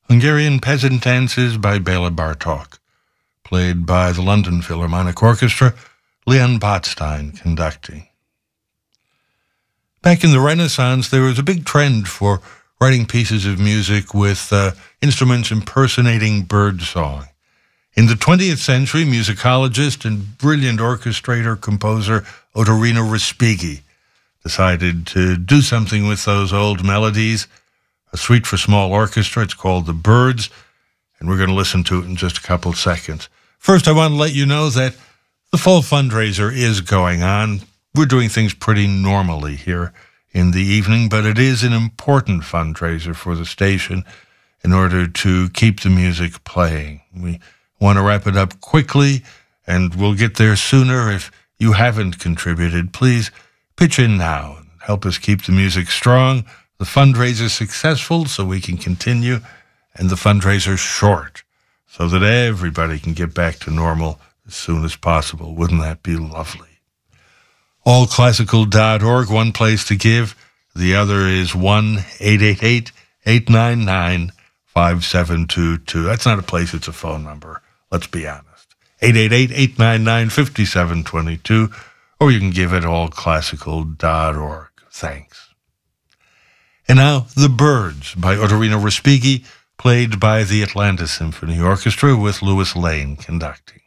Hungarian Peasant Dances by Bela Bartok, played by the London Philharmonic Orchestra, Leon Botstein conducting. Back in the Renaissance, there was a big trend for writing pieces of music with instruments impersonating birdsong. In the 20th century, musicologist and brilliant orchestrator-composer Otorino Respighi decided to do something with those old melodies. A suite for small orchestra. It's called The Birds, and we're going to listen to it in just a couple of seconds. First, I want to let you know that the fall fundraiser is going on. We're doing things pretty normally here in the evening, but it is an important fundraiser for the station in order to keep the music playing. We want to wrap it up quickly, and we'll get there sooner. If you haven't contributed, please pitch in now and help us keep the music strong, the fundraiser successful so we can continue, and the fundraiser short so that everybody can get back to normal as soon as possible. Wouldn't that be lovely? Allclassical.org, one place to give. The other is 1-888-899-5722. That's not a place, it's a phone number. Let's be honest. 888-899-5722. Or you can give it allclassical.org. Thanks. And now, The Birds by Otorino Respighi, played by the Atlanta Symphony Orchestra with Louis Lane conducting.